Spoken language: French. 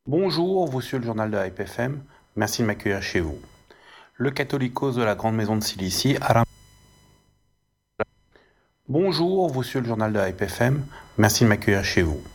Bonjour, vous suivez le journal de Hype FM. Merci de m'accueillir chez vous. Le catholicos de la Grande Maison de Cilicie, Alain. Bonjour, vous suivez le journal de Hype FM. Merci de m'accueillir chez vous.